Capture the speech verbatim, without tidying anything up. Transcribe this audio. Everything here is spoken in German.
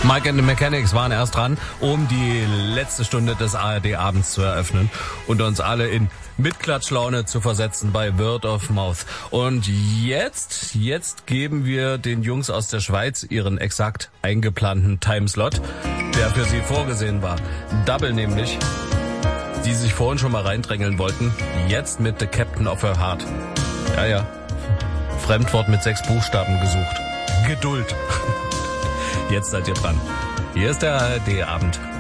Mike and the Mechanics waren erst dran, um die letzte Stunde des A R D-Abends zu eröffnen und uns alle in Mitklatschlaune zu versetzen bei Word of Mouth. Und jetzt, jetzt geben wir den Jungs aus der Schweiz ihren exakt eingeplanten Timeslot, der für sie vorgesehen war. Double nämlich, die sich vorhin schon mal reindrängeln wollten, jetzt mit The Captain of Her Heart. Ja, ja, Fremdwort mit sechs Buchstaben gesucht. Geduld. Jetzt seid ihr dran. Hier ist der A R D-Abend.